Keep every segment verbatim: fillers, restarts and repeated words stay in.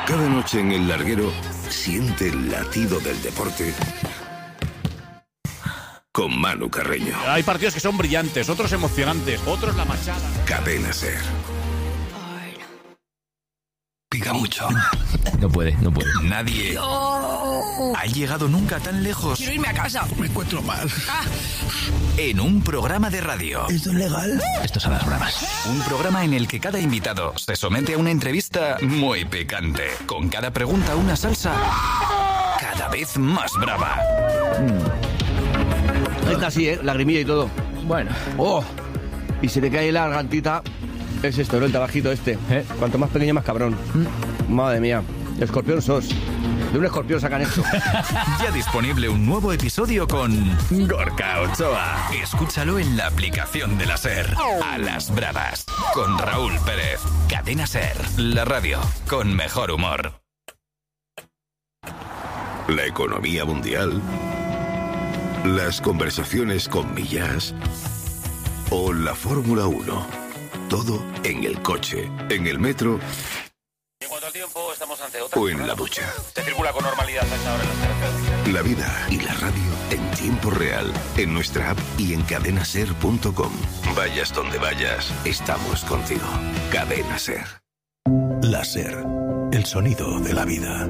Cada noche en El Larguero, siente el latido del deporte con Manu Carreño. Hay partidos que son brillantes, otros emocionantes, otros la machada. Cadena SER. Pica mucho. No puede, no puede. Nadie no. ha llegado nunca tan lejos. Quiero irme a casa. Me encuentro mal. Ah. En un programa de radio. ¿Esto es legal? Esto son las bravas. Un programa en el que cada invitado se somete a una entrevista muy picante. Con cada pregunta una salsa cada vez más brava. Mm. Está así, ¿eh? Lagrimilla y todo. Bueno. ¡Oh! Y se le cae la gargantita. Es esto, ¿no? El tabajito este. ¿Eh? Cuanto más pequeño, más cabrón. Mm. Madre mía. Escorpión sos. De un escorpión sacan esto. Ya disponible un nuevo episodio con Gorka Ochoa. Escúchalo en la aplicación de la SER. A las bravas. Con Raúl Pérez. Cadena SER. La radio con mejor humor. La economía mundial. Las conversaciones con Millás. O la Fórmula uno. Todo en el coche, en el metro. En cuanto al tiempo, estamos ante otra. O en la ducha. Se circula con normalidad a esta hora en las carreteras. La vida y la radio en tiempo real, en nuestra app y en cadena ser punto com. Vayas donde vayas, estamos contigo. Cadena SER. La SER, el sonido de la vida.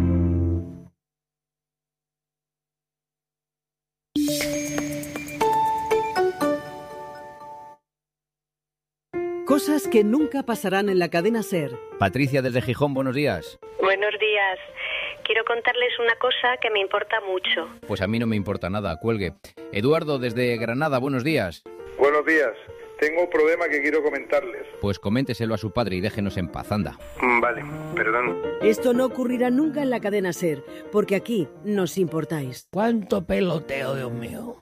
Cosas que nunca pasarán en la cadena SER. Patricia desde Gijón, buenos días. Buenos días. Quiero contarles una cosa que me importa mucho. Pues a mí no me importa nada, cuelgue. Eduardo desde Granada, buenos días. Buenos días. Tengo un problema que quiero comentarles. Pues coménteselo a su padre y déjenos en paz, anda. Vale, perdón. Esto no ocurrirá nunca en la cadena SER, porque aquí nos importáis. ¿Cuánto peloteo, Dios mío?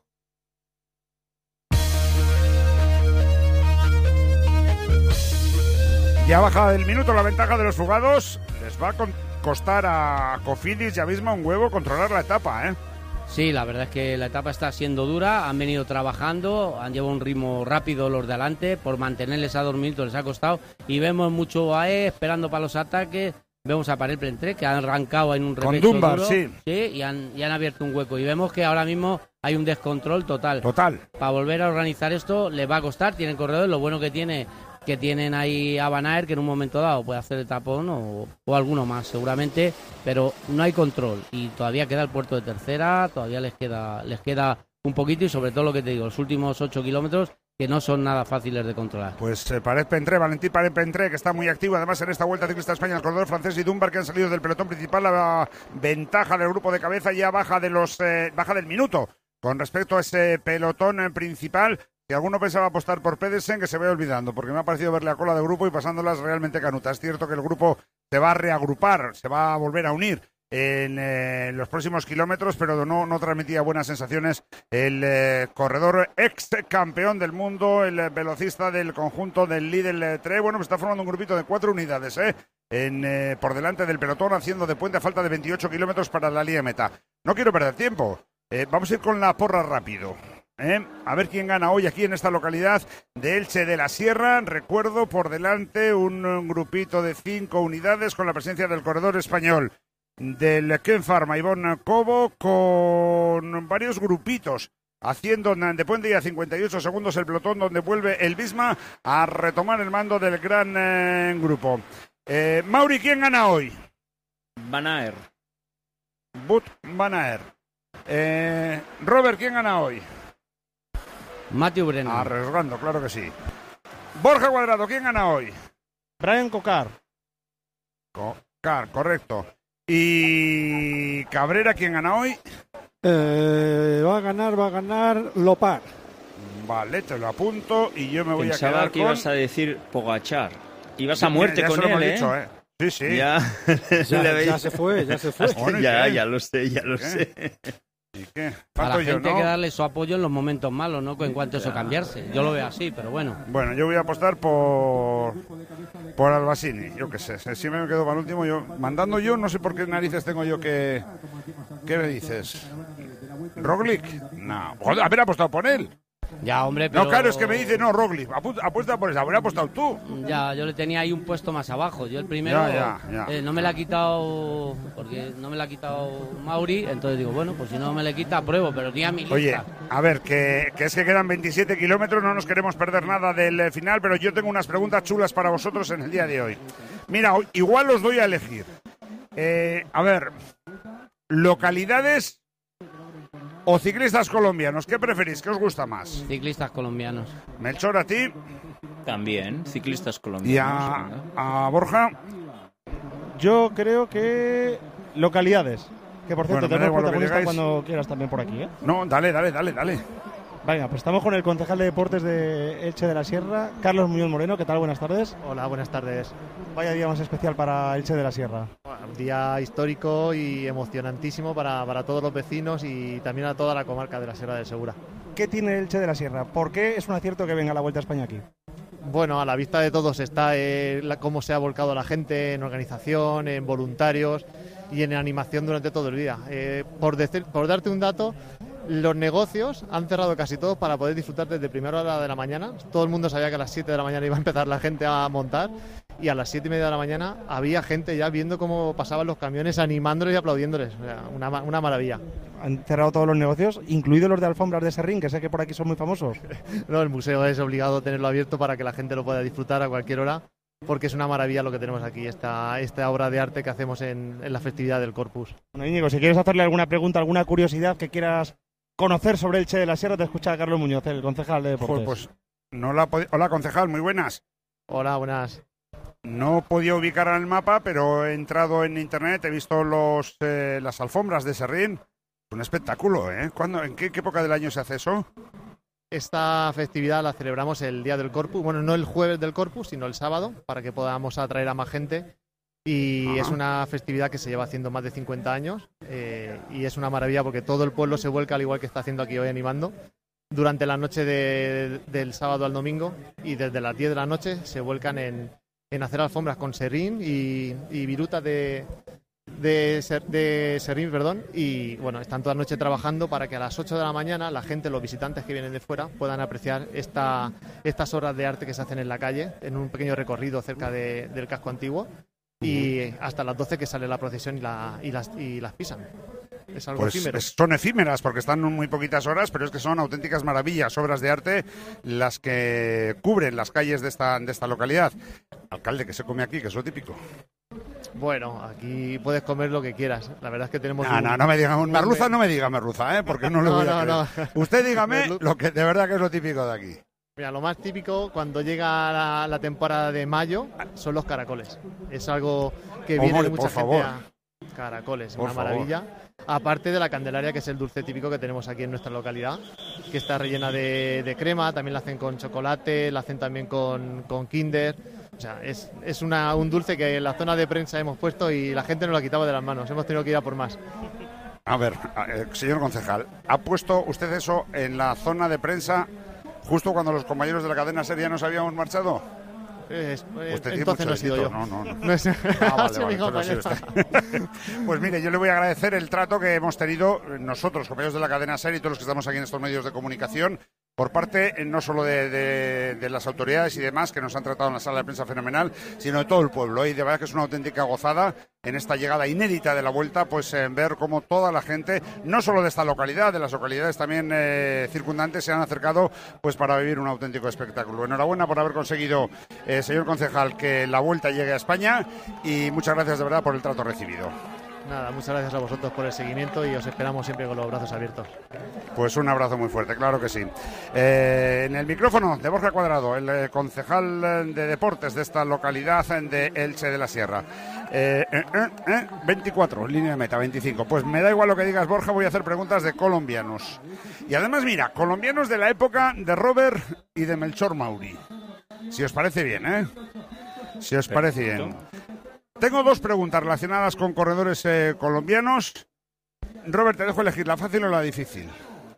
Ya baja del minuto la ventaja de los fugados. Les va a costar a Cofidis y a Visma un huevo controlar la etapa, ¿eh? Sí, la verdad es que la etapa está siendo dura. Han venido trabajando, han llevado un ritmo rápido los de adelante. Por mantenerles a dos minutos les ha costado. Y vemos mucho A E esperando para los ataques. Vemos a Parel Plentré, que han arrancado en un repecho Con Dunbar, duro, sí. sí y, han, y han abierto un hueco. Y vemos que ahora mismo hay un descontrol total. Total. Para volver a organizar esto les va a costar. Tienen corredores, lo bueno que tiene... que tienen ahí a Van Aert, que en un momento dado puede hacer el tapón o, o alguno más seguramente, pero no hay control y todavía queda el puerto de tercera, todavía les queda les queda un poquito y sobre todo lo que te digo, los últimos ocho kilómetros que no son nada fáciles de controlar. Pues eh, Parel Plentré, Valentín Parel Plentré, que está muy activo además en esta Vuelta Ciclista a España, el corredor francés y Dunbar, que han salido del pelotón principal. La ventaja del grupo de cabeza ya baja de los eh, baja del minuto con respecto a ese pelotón eh, principal. Si alguno pensaba apostar por Pedersen, que se vaya olvidando, porque me ha parecido verle a cola de grupo y pasándolas realmente canutas. Es cierto que el grupo se va a reagrupar, se va a volver a unir en eh, los próximos kilómetros, pero no, no transmitía buenas sensaciones el eh, corredor ex campeón del mundo, el eh, velocista del conjunto del Lidl tres. Bueno, pues está formando un grupito de cuatro unidades, ¿eh? En, eh, por delante del pelotón, haciendo de puente a falta de veintiocho kilómetros para la línea de meta. No quiero perder tiempo. Eh, vamos a ir con la porra rápido. ¿Eh? A ver quién gana hoy aquí en esta localidad de Elche de la Sierra. Recuerdo por delante un, un grupito de cinco unidades con la presencia del corredor español del Ken Pharma, Ivonne Cobo, con varios grupitos haciendo de puente y a cincuenta y ocho segundos el pelotón, donde vuelve el Visma a retomar el mando del gran eh, grupo. Eh, Mauri, ¿quién gana hoy? Van Aert. Wout Van Aert. Eh, Robert, ¿quién gana hoy? Matthew Brennan. Arriesgando, claro que sí. Borja Cuadrado, ¿quién gana hoy? Brian Cocar. Cocar, correcto. ¿Y Cabrera, quién gana hoy? Eh, va a ganar, va a ganar Lopar. Vale, te lo apunto y yo me voy Pensaba a quedar que con... ibas a decir Pogačar. Ibas a muerte ya con se lo él, hemos ¿eh? dicho, ¿eh? Sí, sí. Ya, ya, ya se fue, ya se fue. Bueno, ya, qué? ya lo sé, ya lo ¿Qué? sé. ¿Y qué? A la Falto gente yo, ¿no? hay que darle su apoyo en los momentos malos, ¿no? En cuanto a eso cambiarse. Yo lo veo así, pero bueno. Bueno, yo voy a apostar por por Albasini, yo qué sé. Si me quedo para el último, yo mandando yo, no sé por qué narices tengo yo que... ¿Qué me dices? ¿Roglic? No. Joder, haber apostado por él. Ya, hombre, pero... No, claro, es que me dice, no, Roglic, apu- apuesta por esa, habría apostado tú. Ya, yo le tenía ahí un puesto más abajo. Yo el primero Ya, ya, ya. eh, no me la ha quitado, porque no me la ha quitado Mauri, entonces digo, bueno, pues si no me le quita, pruebo, pero ni a mi lista. Oye, a ver, que, que es que quedan veintisiete kilómetros, no nos queremos perder nada del eh, final, pero yo tengo unas preguntas chulas para vosotros en el día de hoy. Mira, hoy- igual os doy a elegir. Eh, a ver, localidades o ciclistas colombianos, ¿qué preferís? ¿Qué os gusta más? Ciclistas colombianos. Melchor, a ti. También, ciclistas Y colombianos. a, a Borja. Yo creo que localidades. Que por cierto, Bueno, me da tenemos igual lo que protagonista digáis. cuando quieras también por aquí, ¿eh? No, dale, dale, dale, dale. Venga, pues estamos con el concejal de deportes de Elche de la Sierra, Carlos Muñoz Moreno. ¿Qué tal? Buenas tardes. Hola, buenas tardes. Vaya día más especial para Elche de la Sierra. Bueno, un día histórico y emocionantísimo para, para todos los vecinos y también a toda la comarca de la Sierra del Segura. ¿Qué tiene Elche de la Sierra? ¿Por qué es un acierto que venga la Vuelta a España aquí? Bueno, a la vista de todos está eh, la- cómo se ha volcado la gente en organización, en voluntarios y en animación durante todo el día. Eh, por, decir- por darte un dato, los negocios han cerrado casi todos para poder disfrutar desde primera hora de la mañana. Todo el mundo sabía que a las siete de la mañana iba a empezar la gente a montar y a las siete y media de la mañana había gente ya viendo cómo pasaban los camiones, animándoles y aplaudiéndoles. O sea, una, ma- una maravilla. Han cerrado todos los negocios, incluidos los de alfombras de Serrín, que sé que por aquí son muy famosos. No, el museo es obligado a tenerlo abierto para que la gente lo pueda disfrutar a cualquier hora, porque es una maravilla lo que tenemos aquí, esta, esta obra de arte que hacemos en, en la festividad del Corpus. Bueno, Íñigo, si quieres hacerle alguna pregunta, alguna curiosidad que quieras conocer sobre Elche de la Sierra, te escucha Carlos Muñoz, el concejal de deportes. Joder, pues no la podi- Hola, concejal, muy buenas. Hola, buenas. No podía ubicar en el mapa, pero he entrado en internet, he visto los, eh, las alfombras de Serrín. Un espectáculo, ¿eh? ¿Cuándo, ¿En qué, qué época del año se hace eso? Esta festividad la celebramos el día del Corpus, bueno, no el jueves del Corpus, sino el sábado, para que podamos atraer a más gente. Y Ajá. es una festividad que se lleva haciendo más de cincuenta años eh, y es una maravilla porque todo el pueblo se vuelca al igual que está haciendo aquí hoy animando durante la noche de- del sábado al domingo, y desde las diez de la noche se vuelcan en, en hacer alfombras con serrín y, y viruta de, de, ser- de serrín, perdón, y bueno, están toda la noche trabajando para que a las ocho de la mañana la gente, los visitantes que vienen de fuera, puedan apreciar esta, estas obras de arte que se hacen en la calle, en un pequeño recorrido cerca de- del casco antiguo, y hasta las doce que sale la procesión y, la, y, las, y las pisan. Es algo Pues efímero. es- son efímeras porque están muy poquitas horas, pero es que son auténticas maravillas, obras de arte, las que cubren las calles de esta, de esta localidad. Alcalde, ¿qué se come aquí? Que es lo típico. Bueno, aquí puedes comer lo que quieras. La verdad es que tenemos... No, un- no, no me diga, un un merluza menú- no me diga merluza, ¿eh? Porque no le No, voy a no, creer. no. Usted dígame Merlu- lo que de verdad que es lo típico de aquí. Mira, lo más típico cuando llega la, la temporada de mayo son los caracoles. Es algo que viene Hombre, de mucha por gente favor. a... Caracoles, Por una favor. maravilla. Aparte de la Candelaria, que es el dulce típico que tenemos aquí en nuestra localidad, que está rellena de, de crema, también la hacen con chocolate, la hacen también con, con Kinder. O sea, es, es una, un dulce que en la zona de prensa hemos puesto y la gente nos lo quitaba de las manos. Hemos tenido que ir a por más. A ver, eh, señor concejal, ¿ha puesto usted eso en la zona de prensa justo cuando los compañeros de la cadena SER ya nos habíamos marchado? Es- eh, Usted tiene entonces mucho no he sido éxito. yo. No, no, no. No es- Ah, ha vale, sido vale, mi entonces no ha sido compañero. usted. Pues mire, yo le voy a agradecer el trato que hemos tenido nosotros, compañeros de la cadena SER y todos los que estamos aquí en estos medios de comunicación, por parte eh, no solo de, de- de las autoridades y demás que nos han tratado en la sala de prensa fenomenal, sino de todo el pueblo. Y de verdad que es una auténtica gozada en esta llegada inédita de la Vuelta, pues en ver cómo toda la gente, no solo de esta localidad, de las localidades también eh, circundantes, se han acercado pues para vivir un auténtico espectáculo. Enhorabuena por haber conseguido, eh, señor concejal, que la Vuelta llegue a España y muchas gracias de verdad por el trato recibido. Nada, muchas gracias a vosotros por el seguimiento y os esperamos siempre con los brazos abiertos. Pues un abrazo muy fuerte, claro que sí. Eh, en el micrófono de Borja Cuadrado, el eh, concejal eh, de deportes de esta localidad eh, de Elche de la Sierra. Eh, eh, eh, eh, veinticuatro, línea de meta, veinticinco. Pues me da igual lo que digas, Borja, voy a hacer preguntas de colombianos. Y además, mira, colombianos de la época de Robert y de Melchor Mauri. Si os parece bien, ¿eh? Si os parece bien. Tengo dos preguntas relacionadas con corredores eh, colombianos. Robert, te dejo elegir la fácil o la difícil.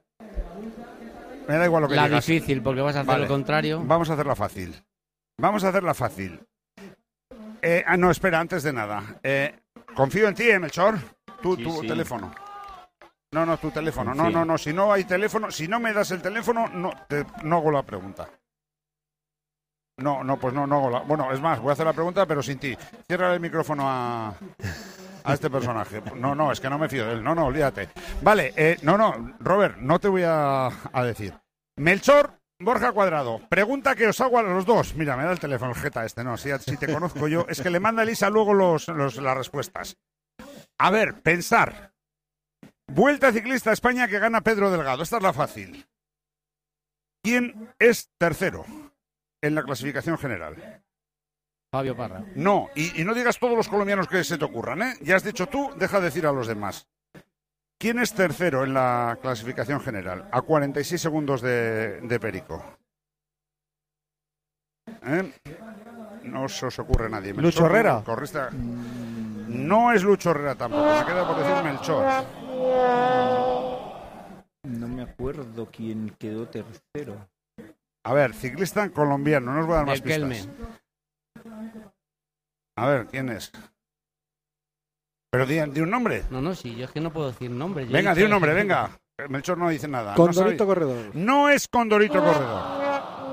Me da igual lo que La digas. difícil, porque vas a hacer Vale. lo contrario. Vamos a hacerla fácil. Vamos a hacerla fácil. Eh, ah, no, espera, antes de nada. Eh, confío en ti, eh, Melchor. Tú, Sí, tu sí. teléfono. No, no, tu teléfono. En No, fin. no, no. Si no hay teléfono, si no me das el teléfono, no, te, no hago la pregunta. No, no, pues no, no hago la... Bueno, es más, voy a hacer la pregunta, pero sin ti. Cierra el micrófono a, a este personaje. No, no, es que no me fío de él. No, no, olvídate. Vale, eh, no, no, Robert, no te voy a, a decir. Melchor Borja Cuadrado, pregunta que os hago a los dos. Mira, me da el teléfono el jeta este, no, si, si te conozco yo. Es que le manda Elisa luego los, los, las respuestas. A ver, pensar. Vuelta Ciclista a España que gana Pedro Delgado. Esta es la fácil. ¿Quién es tercero en la clasificación general? Fabio Parra. No, y, y no digas todos los colombianos que se te ocurran, ¿eh? Ya has dicho tú, deja de decir a los demás. ¿Quién es tercero en la clasificación general? A cuarenta y seis segundos de, de Perico. ¿Eh? No se os ocurre nadie. Melchor, Lucho Herrera. Corrista. No es Lucho Herrera tampoco. Me queda por decir Melchor. No me acuerdo quién quedó tercero. A ver, ciclista colombiano. No os voy a dar más Riquelme. pistas. A ver, ¿quién es? Pero di, di un nombre. No, no, sí, yo es que no puedo decir nombre. Yo Venga, he di dicho- un nombre, venga. Melchor no dice nada. Condorito no Corredor. No es Condorito Corredor.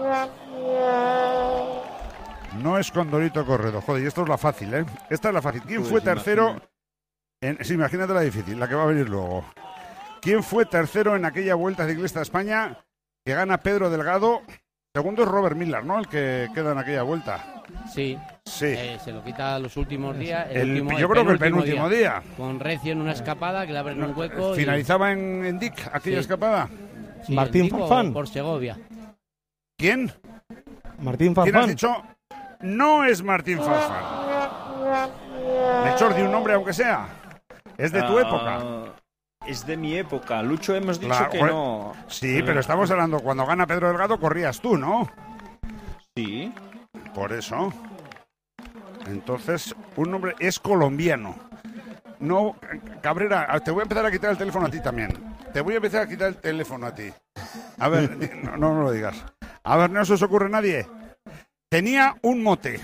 No es Condorito Corredor. Joder, y esto es la fácil, ¿eh? Esta es la fácil. ¿Quién Pues fue tercero? En... Sí, imagínate la difícil, la que va a venir luego. ¿Quién fue tercero en aquella Vuelta Ciclista a España que gana Pedro Delgado? Segundo es Robert Millar, ¿no? El que queda en aquella vuelta. Sí. Sí. Eh, se lo quita los últimos días. El El- último- yo creo que el penúltimo penúltimo día. Con Recio en una escapada que le abren un hueco. y- ¿Finalizaba en, en Dick aquella Sí. escapada? Sí, Martín en Vigo Farfán. Por Segovia. ¿Quién? Martín ¿Quién has Farfán. dicho? No es Martín Farfán. Melchor, di un nombre aunque sea. Es de tu Ah, época. Es de mi época. Lucho hemos dicho Claro, que joder. no. Sí, pero estamos hablando, cuando gana Pedro Delgado corrías tú, ¿no? Sí. Por eso. Entonces, un nombre es colombiano. No, Cabrera, te voy a empezar a quitar el teléfono a ti también. Te voy a empezar a quitar el teléfono a ti. A ver, di- no, no me lo digas. A ver, no se os ocurre nadie. Tenía un mote.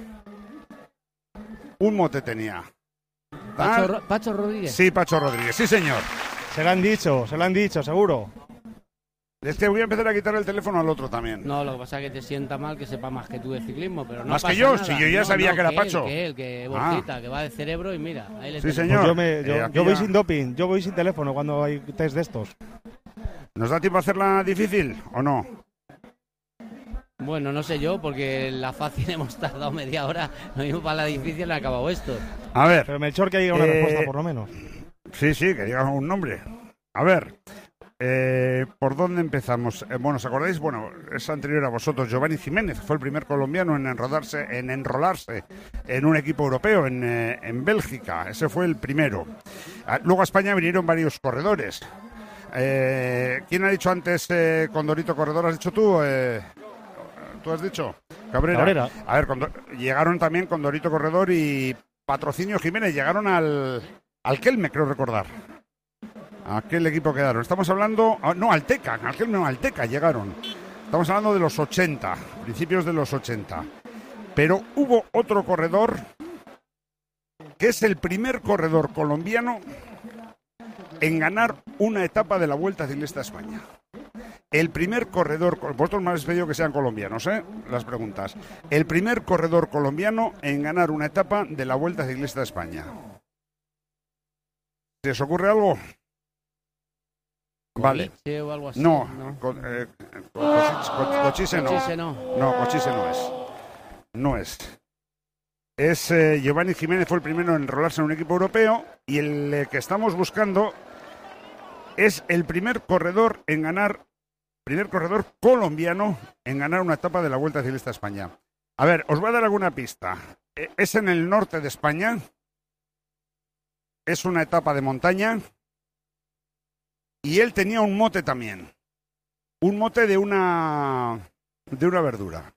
Un mote tenía. Pacho, Ah, Ro- Pacho Rodríguez. Sí, Pacho Rodríguez, sí señor. Se lo han dicho, se lo han dicho, seguro. Es que voy a empezar a quitar el teléfono al otro también. No, lo que pasa es que te sienta mal que sepa más que tú de ciclismo, pero no Más que pasa yo, nada. si yo ya No, sabía no, que era él, Pacho. Que él, que Borjita, que va de cerebro y mira, ahí le Sí, tenemos. señor. Pues yo, me, yo, Eh, aquí yo voy ya- sin doping, yo voy sin teléfono cuando hay test de estos. ¿Nos da tiempo a hacerla difícil o no? Bueno, no sé yo, porque la fácil hemos tardado media hora, lo mismo para la difícil ha acabado esto. A ver. Pero Melchor que diga una Eh, respuesta por lo menos. Sí, sí, que diga un nombre. A ver, eh, ¿por dónde empezamos? Eh, bueno, ¿os acordáis? Bueno, es anterior a vosotros. Giovanni Jiménez fue el primer colombiano en enrolarse en, enrolarse en un equipo europeo, en, eh, en Bélgica. Ese fue el primero. Ah, luego a España vinieron varios corredores. Eh, ¿Quién ha dicho antes eh, Condorito Corredor? ¿Has dicho tú? Eh, ¿Tú has dicho? Cabrera. Cabrera. A ver, Condor- llegaron también Condorito Corredor y Patrocinio Jiménez. Llegaron al, al Kelme, creo recordar. ¿A qué equipo quedaron? Estamos hablando... ah, no, al Teca. Al Kelme, no, al Teca llegaron. Estamos hablando de los ochenta, principios de los ochenta. Pero hubo otro corredor que es el primer corredor colombiano en ganar una etapa de la Vuelta Ciclista a España. El primer corredor, vosotros me habéis pedido que sean colombianos, ¿eh? Las preguntas. El primer corredor colombiano en ganar una etapa de la Vuelta Ciclista a España. ¿Se os ocurre algo? Vale. Coliche o algo así, No, ¿no? co- eh, co- Cochise- co- Cochise no. Cochise no. No, Cochise no es. No es. Es eh, Giovanni Jiménez fue el primero en enrolarse en un equipo europeo y el eh, que estamos buscando es el primer corredor en ganar, primer corredor colombiano en ganar una etapa de la Vuelta Ciclista a España. A ver, os voy a dar alguna pista. Eh, Es en el norte de España. Es una etapa de montaña. Y él tenía un mote también. Un mote de una de una verdura.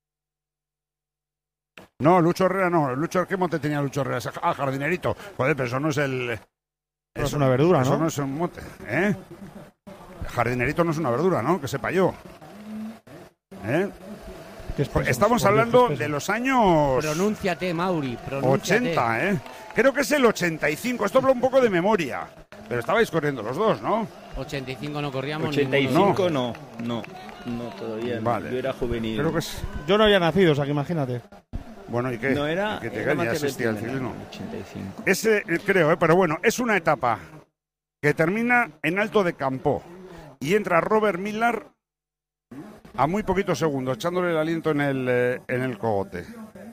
No, Lucho Herrera no. Lucho, ¿qué mote tenía Lucho Herrera? Ah, jardinerito. Joder, pero eso no es el... Pero es una verdura, eso ¿no? no es un mote, ¿eh? Jardinerito no es una verdura, ¿no? Que sepa yo. ¿Eh? espesos, Estamos por Dios, hablando espesos. de los años... Pronúnciate, Mauri, pronúnciate. ochenta, ¿eh? Creo que es el ochenta y cinco. Esto habla un poco de memoria. Pero estabais corriendo los dos, ¿no? ochenta y cinco no corríamos. ochenta y cinco no, no, no, todavía vale. no. Yo era juvenil. Creo que es... Yo no había nacido, o sea que imagínate. Bueno, ¿y qué? No era, ¿Qué te era ganas? más Asistía al de ciclismo. ochenta y cinco. Ese, creo, ¿eh? Pero bueno, es una etapa que termina en Alto de Campo y entra Robert Millar a muy poquitos segundos, echándole el aliento en el, eh, en el cogote.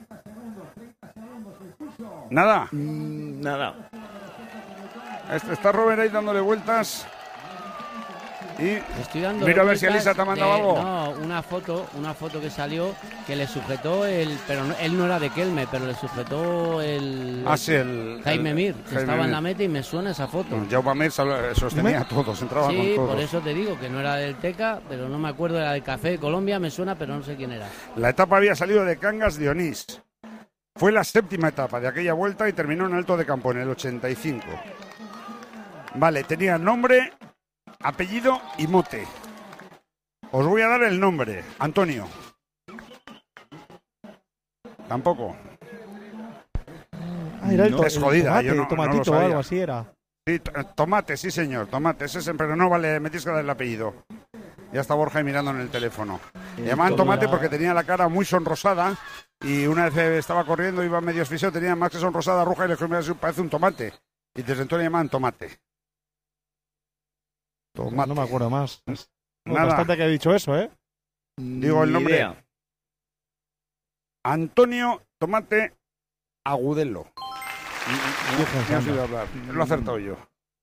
¿Nada? Mm, nada. Está Robert ahí dándole vueltas. Y Estoy dando mira a ver si Elisa te ha mandado de, algo. No, una foto, una foto que salió que le sujetó el, pero no, él no era de Kelme, pero le sujetó el, ah, sí, el Jaime el, Mir, que Jaime estaba Mir. en la meta y me suena esa foto. No, Jaume Mir sostenía a todos, entraba sí, con todos. por eso te digo que no era del Teca, pero no me acuerdo, era del Café de Colombia, me suena, pero no sé quién era. La etapa había salido de Cangas de Onís. Fue la séptima etapa de aquella vuelta y terminó en Alto de Campo en el ochenta y cinco. Vale, tenía nombre, apellido y mote. Os voy a dar el nombre. Antonio. Tampoco. Ah, era el, to es jodida, el tomate, yo no, tomatito no o algo así era. Sí, tomate, sí señor, tomate, ese es, pero no vale, me tienes que dar el apellido. Ya está Borja ahí mirando en el teléfono. Le llamaban tomate porque tenía la cara muy sonrosada y una vez estaba corriendo, iba medio asfixiado, tenía más que sonrosada, roja y le dijo, parece un tomate. Y desde entonces le llamaban tomate. Tomate. No me acuerdo más. Nada. Bastante que he dicho eso, ¿eh? Digo el nombre. Idea. Antonio Tomate Agudelo. No has oído hablar. Lo he acertado yo.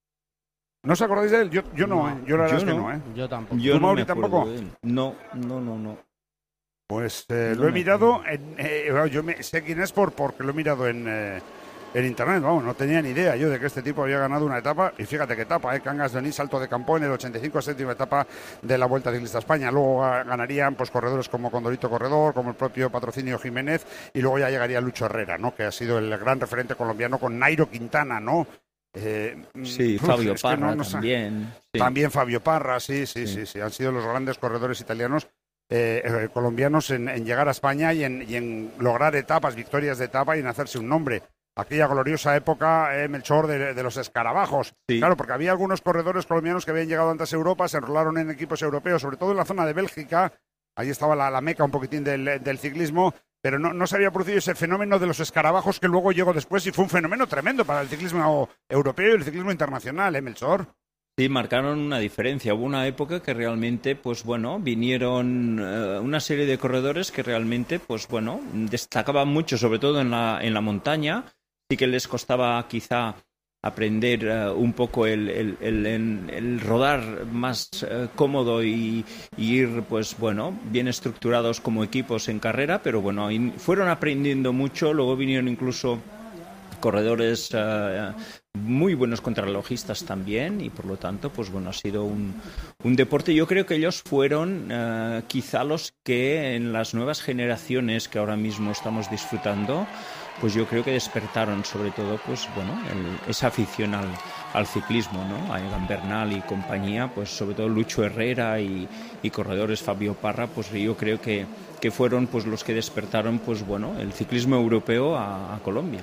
¿No os acordáis de él? Yo, yo no, No, ¿eh? Yo la verdad yo es que no. no, ¿eh? Yo tampoco. Yo ¿Tú, no Mauri, me acuerdo tampoco? de él. No, no, no, no. Pues eh, No lo he me mirado, en, eh, yo me, sé quién es por porque lo he mirado en, eh, en internet, vamos, no tenía ni idea yo de que este tipo había ganado una etapa, y fíjate qué etapa, eh, Cangas de Onís, Alto de Campo en el ochenta y cinco, séptima etapa de la Vuelta Ciclista a España. Luego ah, ganarían pues corredores como Condorito Corredor, como el propio Patrocinio Jiménez, y luego ya llegaría Lucho Herrera, ¿no? Que ha sido el gran referente colombiano con Nairo Quintana, ¿no? Eh, Sí, uf, Fabio es que Parra no nos ha- también. Sí. También Fabio Parra, sí, sí, sí, sí, sí, han sido los grandes corredores italianos. Eh, eh, colombianos en, en llegar a España y en, y en lograr etapas, victorias de etapa y en hacerse un nombre. Aquella gloriosa época, eh, Melchor, de, de los escarabajos. Sí. Claro, porque había algunos corredores colombianos que habían llegado antes a Europa, se enrolaron en equipos europeos, sobre todo en la zona de Bélgica. Ahí estaba la, la meca un poquitín del, del ciclismo, pero no, no se había producido ese fenómeno de los escarabajos que luego llegó después y fue un fenómeno tremendo para el ciclismo europeo y el ciclismo internacional, ¿eh, Melchor? Sí, marcaron una diferencia. Hubo una época que realmente, pues bueno, vinieron eh, una serie de corredores que realmente, pues bueno, destacaban mucho, sobre todo en la, en la montaña. Sí que les costaba quizá aprender uh, un poco el, el, el, el, el rodar más uh, cómodo y, y ir, pues bueno, bien estructurados como equipos en carrera, pero bueno, ahí fueron aprendiendo mucho. Luego vinieron incluso corredores uh, muy buenos contrarrelojistas también, y por lo tanto, pues bueno, ha sido un, un deporte. Yo creo que ellos fueron uh, quizá los que en las nuevas generaciones que ahora mismo estamos disfrutando, pues yo creo que despertaron sobre todo, pues bueno, el, esa afición al, al ciclismo, ¿no? A Egan Bernal y compañía, pues sobre todo Lucho Herrera y, y corredores Fabio Parra, pues yo creo que, que fueron pues los que despertaron, pues bueno, el ciclismo europeo a, a Colombia.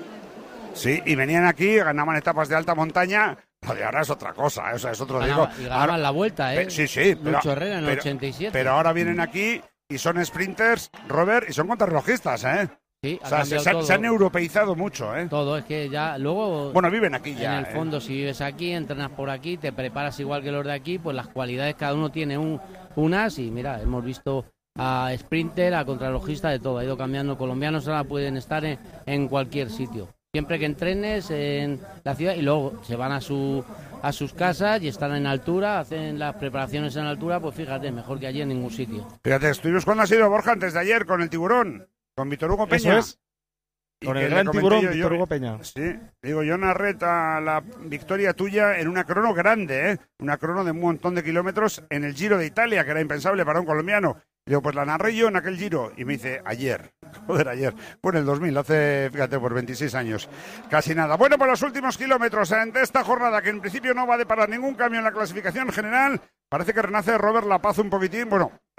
Sí, y venían aquí, ganaban etapas de alta montaña. Lo de ahora es otra cosa, ¿eh? O sea, es otro Ganaba, digo. y ganaban Ahora- la vuelta, ¿eh? Pe- Sí, sí. pero- Lucho Herrera en el pero- ochenta y siete. Pero ahora vienen aquí y son sprinters, Robert, y son contrarrelojistas, ¿eh? Sí, ha O sea, se, cambiado se han- todo. se han europeizado mucho, ¿eh? Todo, es que ya luego... Bueno, viven aquí ya, En el ¿eh? fondo, si vives aquí, entrenas por aquí, te preparas igual que los de aquí, pues las cualidades cada uno tiene un, unas y mira, hemos visto a sprinter, a contrarrelojista, de todo. Ha ido cambiando. Colombianos ahora pueden estar en, en cualquier sitio. Siempre que entrenes en la ciudad y luego se van a su a sus casas y están en altura, hacen las preparaciones en altura, pues fíjate, mejor que allí en ningún sitio. Fíjate, estuvimos cuando ha sido Borja antes de ayer con el tiburón, con Víctor Hugo Peña. Eso es. Y Con que el le gran comenté tiburón, yo- yo- Víctor Hugo Peña. Sí, digo, yo narré ta- la victoria tuya en una crono grande, ¿eh? Una crono de un montón de kilómetros en el Giro de Italia, que era impensable para un colombiano. Digo, pues la narré yo en aquel Giro. Y me dice, ayer. Joder, ayer. Fue en el dos mil, hace, fíjate, por veintiséis años. Casi nada. Bueno, por los últimos kilómetros ¿eh? de esta jornada, que en principio no va a deparar ningún cambio en la clasificación general. Parece que renace Robert La Paz un poquitín. Bueno,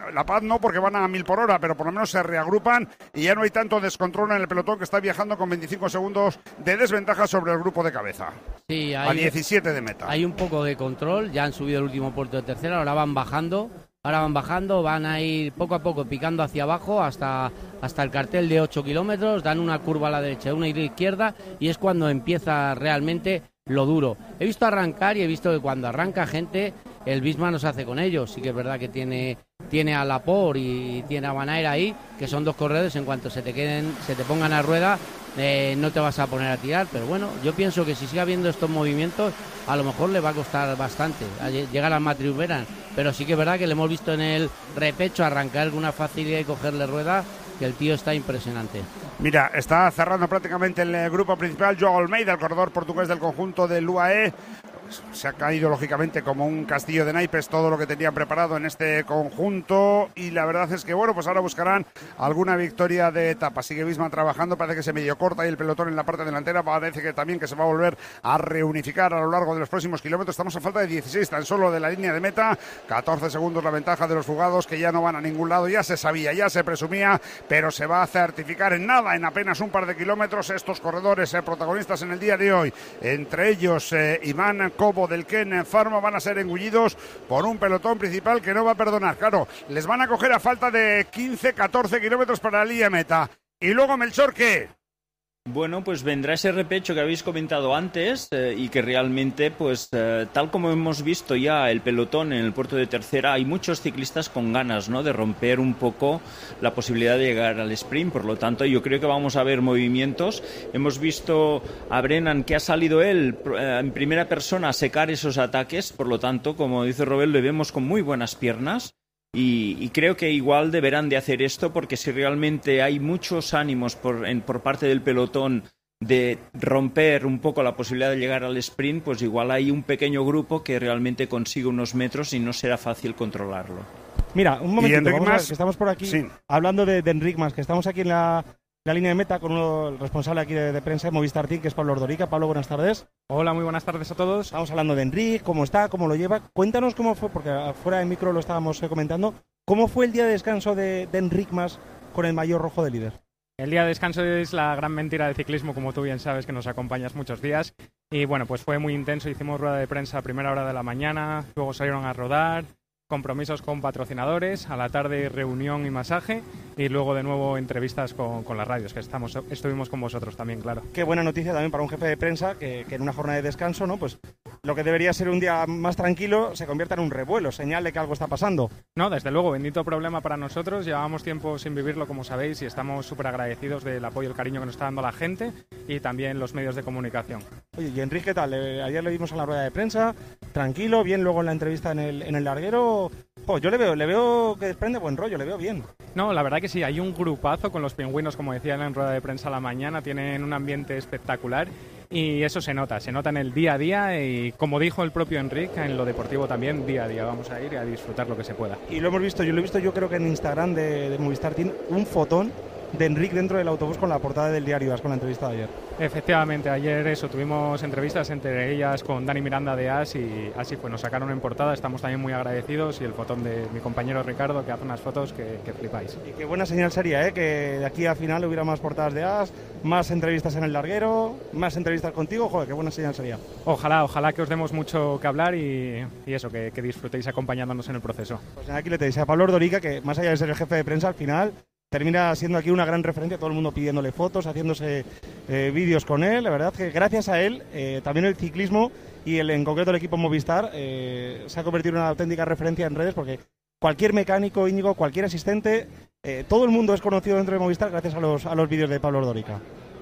La Paz no, porque van a mil por hora, pero por lo menos se reagrupan y ya no hay tanto descontrol en el pelotón, que está viajando con veinticinco segundos de desventaja sobre el grupo de cabeza. Sí, hay, a diecisiete de meta. Hay un poco de control, ya han subido el último puerto de tercera, ahora van bajando, ahora van bajando, van a ir poco a poco picando hacia abajo hasta, hasta el cartel de ocho kilómetros, dan una curva a la derecha, una a la izquierda y es cuando empieza realmente lo duro. He visto arrancar y he visto que cuando arranca gente, el Visma no se hace con ellos. Sí que es verdad que tiene, tiene a Lapor y tiene a Van Aert ahí, que son dos corredores, en cuanto se te queden, se te pongan a rueda, eh, no te vas a poner a tirar. Pero bueno, yo pienso que si sigue habiendo estos movimientos, a lo mejor le va a costar bastante llegar al Matrius Beran. Pero sí que es verdad que le hemos visto en el repecho arrancar con una facilidad y cogerle rueda, que el tío está impresionante. Mira, está cerrando prácticamente el grupo principal Joao Almeida, el corredor portugués del conjunto del U A E. Se ha caído lógicamente como un castillo de naipes todo lo que tenían preparado en este conjunto y la verdad es que bueno, pues ahora buscarán alguna victoria de etapa. Sigue Visma trabajando, parece que se medio corta y el pelotón en la parte delantera parece que también que se va a volver a reunificar a lo largo de los próximos kilómetros. Estamos a falta de dieciséis tan solo de la línea de meta, catorce segundos la ventaja de los fugados que ya no van a ningún lado, ya se sabía, ya se presumía, pero se va a certificar en nada, en apenas un par de kilómetros estos corredores eh, protagonistas en el día de hoy, entre ellos eh, Iván Cobo del Ken Pharma, van a ser engullidos por un pelotón principal que no va a perdonar. Claro, les van a coger a falta de quince, catorce kilómetros para la línea meta. Y luego, Melchor, ¿qué? Bueno, pues vendrá ese repecho que habéis comentado antes eh, y que realmente, pues eh, tal como hemos visto ya el pelotón en el puerto de tercera, hay muchos ciclistas con ganas, ¿no?, de romper un poco la posibilidad de llegar al sprint. Por lo tanto, yo creo que vamos a ver movimientos. Hemos visto a Brennan que ha salido él eh, en primera persona a secar esos ataques. Por lo tanto, como dice Robert, le vemos con muy buenas piernas. Y, y creo que igual deberán de hacer esto, porque si realmente hay muchos ánimos por, en, por parte del pelotón de romper un poco la posibilidad de llegar al sprint, pues igual hay un pequeño grupo que realmente consigue unos metros y no será fácil controlarlo. Mira, un momentito, vamos a ver, que estamos por aquí sí. hablando de, de Enric Mas, que estamos aquí en la, la línea de meta con uno, el responsable aquí de, de prensa de Movistar Team, que es Pablo Ordorica. Pablo, buenas tardes. Hola, muy buenas tardes a todos. Estamos hablando de Enric, cómo está, cómo lo lleva. Cuéntanos cómo fue, porque fuera de micro lo estábamos comentando, ¿cómo fue el día de descanso de, de Enric Mas con el maillot rojo de líder? El día de descanso es la gran mentira del ciclismo, como tú bien sabes, que nos acompañas muchos días. Y bueno, pues fue muy intenso. Hicimos rueda de prensa a primera hora de la mañana, luego salieron a rodar, compromisos con patrocinadores, a la tarde reunión y masaje, y luego de nuevo entrevistas con, con las radios, que estamos, estuvimos con vosotros también, claro. Qué buena noticia también para un jefe de prensa, que, que en una jornada de descanso, ¿no?, pues lo que debería ser un día más tranquilo se convierta en un revuelo, señal de que algo está pasando. No, desde luego, bendito problema para nosotros. Llevábamos tiempo sin vivirlo, como sabéis, y estamos súper agradecidos del apoyo y el cariño que nos está dando la gente y también los medios de comunicación. Oye, y Enrique, ¿qué tal? Eh, ayer le vimos en la rueda de prensa, tranquilo, bien, luego en la entrevista en el, en el larguero. Oh, yo le veo, le veo que desprende buen rollo, le veo bien. No, la verdad que sí, hay un grupazo con los pingüinos, como decían en rueda de prensa a la mañana, tienen un ambiente espectacular y eso se nota, se nota en el día a día y como dijo el propio Enric, en lo deportivo también, día a día vamos a ir a disfrutar lo que se pueda. Y lo hemos visto, yo lo he visto yo creo que en Instagram de, de Movistar Team, un fotón de Enric dentro del autobús con la portada del diario As, con la entrevista de ayer. Efectivamente, ayer eso, tuvimos entrevistas, entre ellas con Dani Miranda de As, y así fue, nos sacaron en portada, estamos también muy agradecidos, y el fotón de mi compañero Ricardo, que hace unas fotos que, que flipáis. Y qué buena señal sería, ¿eh?, que de aquí a final hubiera más portadas de As, más entrevistas en el larguero, más entrevistas contigo, joder, qué buena señal sería. Ojalá, ojalá que os demos mucho que hablar y, y eso, que, que disfrutéis acompañándonos en el proceso. Pues aquí le tenéis a Pablo Ordorica, que más allá de ser el jefe de prensa, al final termina siendo aquí una gran referencia, todo el mundo pidiéndole fotos, haciéndose eh, vídeos con él. La verdad que gracias a él, eh, también el ciclismo y el, en concreto el equipo Movistar eh, se ha convertido en una auténtica referencia en redes, porque cualquier mecánico, Íñigo, cualquier asistente, eh, todo el mundo es conocido dentro de Movistar gracias a los, a los vídeos de Pablo Ordorica.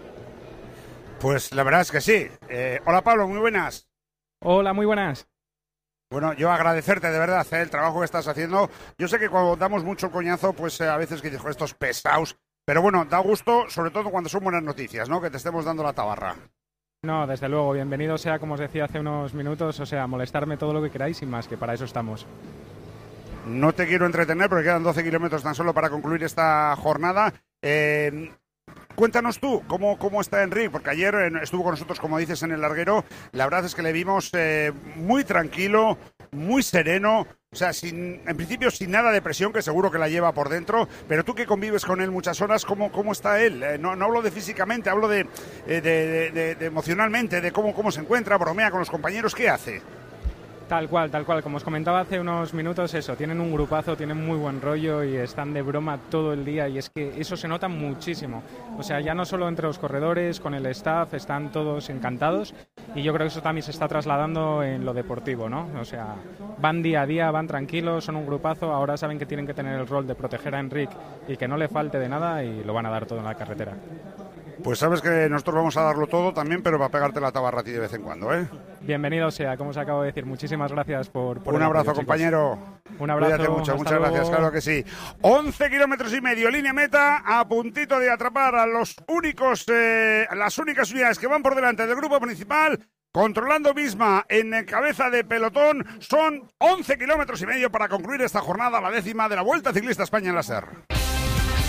Pues la verdad es que sí. Eh, hola Pablo, muy buenas. Hola, muy buenas. Bueno, yo agradecerte de verdad eh, el trabajo que estás haciendo. Yo sé que cuando damos mucho coñazo, pues eh, a veces que dijo estos pesados, pero bueno, da gusto, sobre todo cuando son buenas noticias, ¿no?, que te estemos dando la tabarra. No, desde luego, bienvenido sea, como os decía hace unos minutos, o sea, molestarme todo lo que queráis y más, que para eso estamos. No te quiero entretener porque quedan doce kilómetros tan solo para concluir esta jornada. Eh, Cuéntanos tú, ¿cómo, cómo está Enric? Porque ayer estuvo con nosotros, como dices, en el larguero. La verdad es que le vimos eh, muy tranquilo, muy sereno, O sea, sin, en principio sin nada de presión, que seguro que la lleva por dentro, pero tú que convives con él muchas horas, ¿cómo, cómo está él? Eh, no, no hablo de físicamente, hablo de, de, de, de, de emocionalmente, de cómo, cómo se encuentra, bromea con los compañeros, ¿qué hace? Tal cual, tal cual. Como os comentaba hace unos minutos, eso, tienen un grupazo, tienen muy buen rollo y están de broma todo el día y es que eso se nota muchísimo. O sea, ya no solo entre los corredores, con el staff, están todos encantados y yo creo que eso también se está trasladando en lo deportivo, ¿no? O sea, van día a día, van tranquilos, son un grupazo, ahora saben que tienen que tener el rol de proteger a Enric y que no le falte de nada y lo van a dar todo en la carretera. Pues sabes que nosotros vamos a darlo todo también, pero para pegarte la tabarra a ti de vez en cuando, ¿eh? Bienvenido sea, como os acabo de decir. Muchísimas gracias por... por un abrazo, apoyo, compañero. Un abrazo. Cuídate mucho, muchas luego. gracias, claro que sí. once kilómetros y medio, línea meta, a puntito de atrapar a los únicos, eh, las únicas unidades que van por delante del grupo principal, controlando Visma en cabeza de pelotón. Son once kilómetros y medio para concluir esta jornada, la décima de la Vuelta Ciclista España en la S E R.